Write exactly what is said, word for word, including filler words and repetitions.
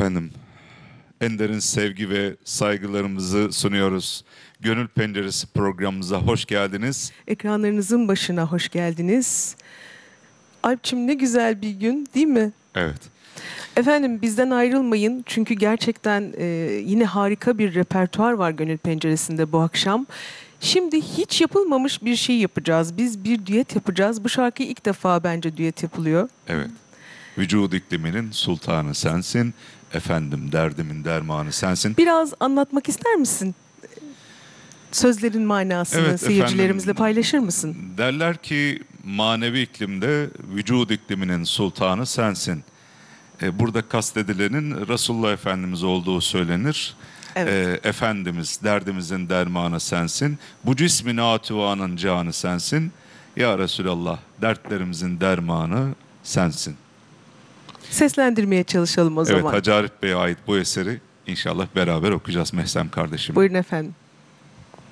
Efendim, en derin sevgi ve saygılarımızı sunuyoruz. Gönül Penceresi programımıza hoş geldiniz. Ekranlarınızın başına hoş geldiniz. Alpçim, ne güzel bir gün değil mi? Evet. Efendim, bizden ayrılmayın çünkü gerçekten e, yine harika bir repertuar var Gönül Penceresi'nde bu akşam. Şimdi hiç yapılmamış bir şey yapacağız. Biz bir düet yapacağız. Bu şarkı ilk defa bence düet yapılıyor. Evet. Vücud ikliminin sultanı sensin. Efendim, derdimin dermanı sensin. Biraz anlatmak ister misin? Sözlerin manasını Evet, seyircilerimizle efendim, paylaşır mısın? derler ki manevi iklimde vücud ikliminin sultanı sensin. E, burada kastedilenin Resulullah Efendimiz olduğu söylenir. Evet. E, Efendimiz, derdimizin dermanı sensin. Bu cismin atuvanın canı sensin. Ya Resulallah, dertlerimizin dermanı sensin. Seslendirmeye çalışalım o Evet, zaman. Hacı Arif Bey'e ait bu eseri inşallah beraber okuyacağız Mehsem kardeşim. Buyurun efendim.